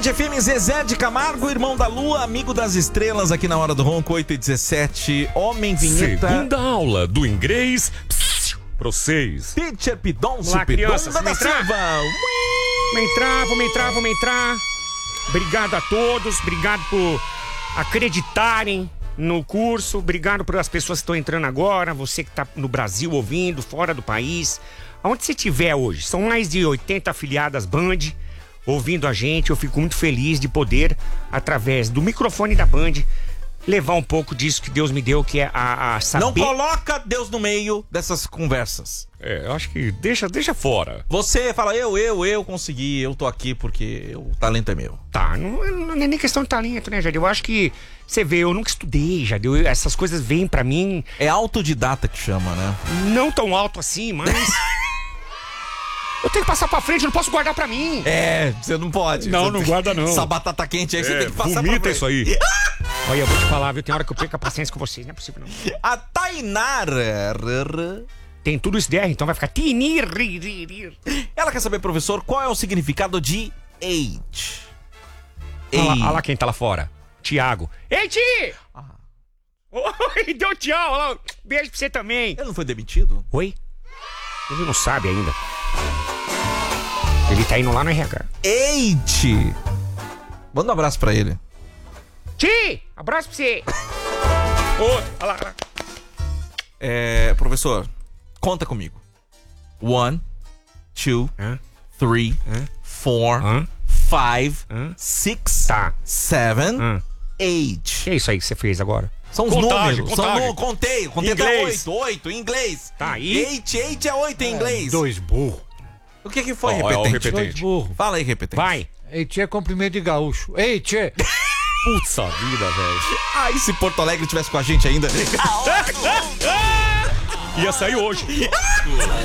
Band FM, Zezé de Camargo, irmão da Lua, amigo das estrelas, aqui na Hora do Ronco, 8h17, Homem Vinheta. Segunda aula do inglês pro 6. Teacher Pidoncio, Olá, crianças, Pidonda da vamos entrar? Silva. Vamos entrar. Obrigado a todos, obrigado por acreditarem no curso, obrigado pelas pessoas que estão entrando agora, você que está no Brasil ouvindo, fora do país, aonde você estiver hoje. São mais de 80 afiliadas Band ouvindo a gente. Eu fico muito feliz de poder, através do microfone da Band, levar um pouco disso que Deus me deu, que é a saber... Não coloca Deus no meio dessas conversas. Eu acho que deixa fora. Você fala, eu consegui, eu tô aqui porque o talento é meu. Tá, não é nem questão de talento, né, Jadeu? Eu acho que, você vê, eu nunca estudei, Jadeu, essas coisas vêm pra mim... É autodidata que chama, né? Não tão alto assim, mas... eu tenho que passar pra frente, eu não posso guardar pra mim. É, você não pode. Não, Você não tem... guarda não. Essa batata quente aí, você tem que passar pra vomita frente. isso aí. Olha, eu vou te falar, viu? Tem hora que eu perco a paciência com vocês, não é possível não. A Tainara... Tem tudo isso DR, então vai ficar... Ela quer saber, professor, qual é o significado de age? Olha lá quem tá lá fora. Tiago. Ei, Ti! Oi, deu tchau. Olha lá. Beijo pra você também. Ele não foi demitido? Oi? Ele não sabe ainda. Ele tá indo lá no RH. Age! Manda um abraço pra ele. Ti! Abraço pra você. Outro. Olha lá. Professor, conta comigo. 1, 2, 3, 4, 5, 6, Tá. 7, 8. Que é isso aí que você fez agora? São os Contagem, números. contagem. Contei Inglês. até 8 em inglês. Tá aí. Eight é 8 em inglês. Dois burros. O que foi, Ó, é o repetente? repetente. Dois burros. Fala aí, repetente. Vai. Ei, tchê é cumprimento de gaúcho. Ei, tchê. Putz, a vida, velho. Ai, se Porto Alegre tivesse com a gente ainda. Ia sair hoje.